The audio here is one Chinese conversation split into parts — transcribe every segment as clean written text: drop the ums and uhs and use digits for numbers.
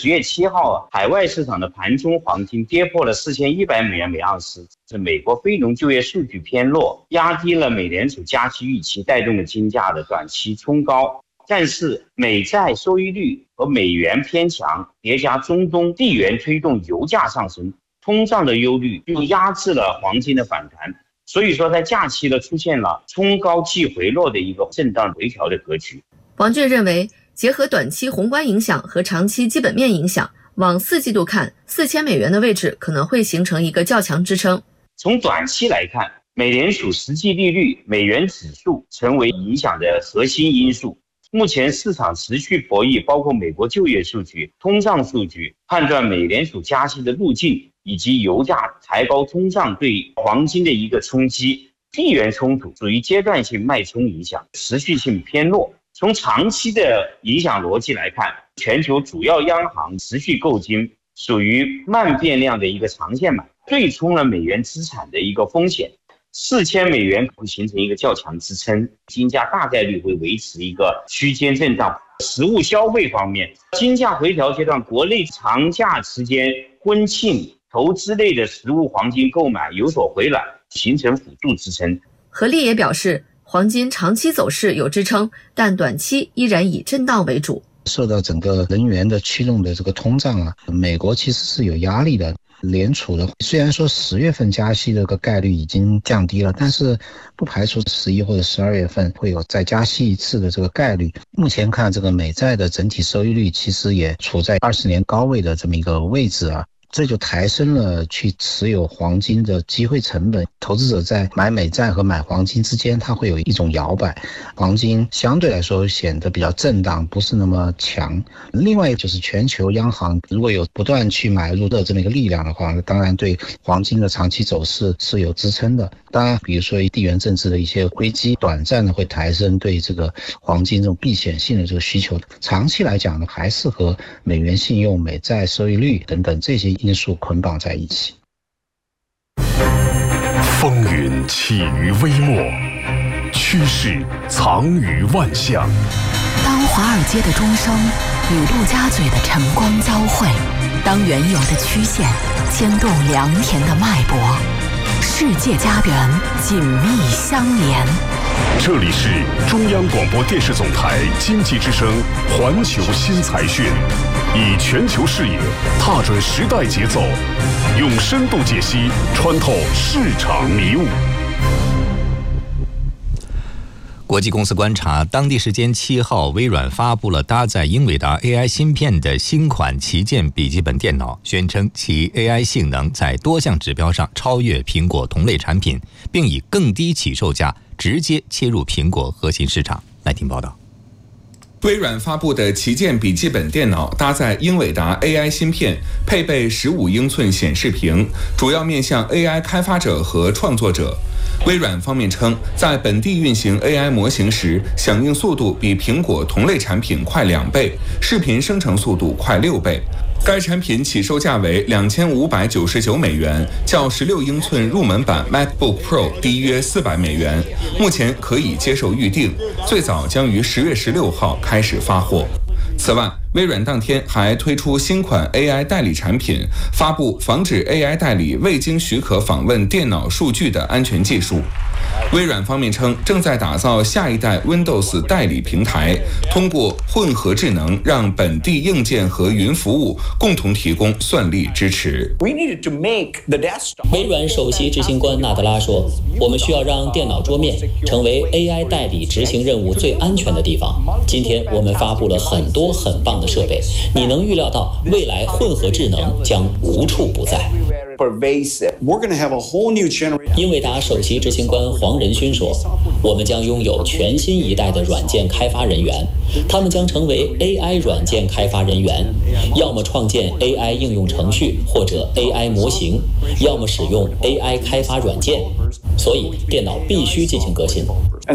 10月7号，海外市场的盘中黄金跌破了4100美元每盎司，是美国非农就业数据偏弱，压低了美联储加息预期，带动了金价的短期冲高。但是美债收益率和美元偏强，叠加中东地缘推动油价上升，通胀的忧虑又压制了黄金的反弹。所以说在假期呢出现了冲高即回落的一个震荡回调的格局。 王俊认为，结合短期宏观影响和长期基本面影响，往4季度看，4000美元的位置可能会形成一个较强支撑。 从短期来看，美联储实际利率、美元指数成为影响的核心因素。目前市场持续博弈，包括美国就业数据、通胀数据，判断美联储加息的路径，以及油价抬高通胀对黄金的一个冲击。地缘冲突属于阶段性脉冲影响，持续性偏弱。从长期的影响逻辑来看，全球主要央行持续购金，属于慢变量的一个长线买，对冲了美元资产的一个风险。4000美元会形成一个较强支撑，金价大概率会维持一个区间震荡。实物消费方面，金价回调阶段，国内长假期间婚庆、投资类的实物黄金购买有所回暖，形成辅助支撑。 何立也表示，黄金长期走势有支撑，但短期依然以震荡为主。 受到整个能源的驱动的这个通胀啊，美国其实是有压力的。联储的虽然说10月份加息这个概率已经降低了，但是不排除11或者12月份会有再加息一次的这个概率。目前看这个美债的整体收益率其实也处在20年高位的这么一个位置啊，这就抬升了去持有黄金的机会成本。投资者在买美债和买黄金之间，它会有一种摇摆，黄金相对来说显得比较震荡，不是那么强。另外就是全球央行如果有不断去买入的这么一个力量的话，当然对黄金的长期走势是有支撑的。当然比如说地缘政治的一些危机，短暂的会抬升对这个黄金这种避险性的这个需求，长期来讲呢，还是和美元信用、美债收益率等等这些因素捆绑在一起。 风云起于微末，趋势藏于万象。 当华尔街的钟声与陆家嘴的晨光交汇，当原有的曲线牵动良田的脉搏，世界家园紧密相连。 这里是中央广播电视总台经济之声环球新财讯，以全球视野踏准时代节奏，用深度解析穿透市场迷雾。 国际公司观察，当地时间7号，微软发布了搭载英伟达 AI 芯片的新款旗舰笔记本电脑，宣称其 AI 性能在多项指标上超越苹果同类产品，并以更低起售价直接切入苹果核心市场。来听报道。 微软发布的旗舰笔记本电脑搭载英伟达 AI 芯片，配备15英寸显示屏，主要面向 AI 开发者和创作者。微软方面称，在本地运行 AI 模型时，响应速度比苹果同类产品快2倍，视频生成速度快6倍。该产品起售价为2599美元，较16英寸入门版 MacBook Pro 低约400美元。目前可以接受预定，最早将于10月16号开始发货。此外，微软当天还推出新款 AI 代理产品，发布防止 AI 代理未经许可访问电脑数据的安全技术。微软方面称，正在打造下一代 Windows 代理平台，通过混合智能让本地硬件和云服务共同提供算力支持。 微软首席执行官纳德拉说，我们需要让电脑桌面成为 AI 代理执行任务最安全的地方。今天我们发布了很多很棒的设备，你能预料到未来混合智能将无处不在。英伟达首席执行官黄仁勋说，我们将拥有全新一代的软件开发人员，他们将成为 AI 软件开发人员，要么创建 AI 应用程序或者 AI 模型，要么使用 AI 开发软件，所以电脑必须进行革新。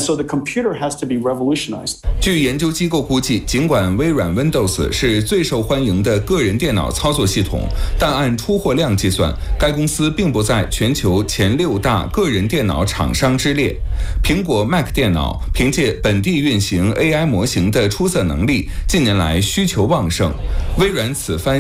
据研究机构估计，尽管微软 Windows 是最受欢迎的个人电脑操作系统，但按出货量计算，该公司并不在全球前6大个人电脑厂商之列。苹果 Mac 电脑凭借本地运行 AI 模型的出色能力，近年来需求旺盛。微软此番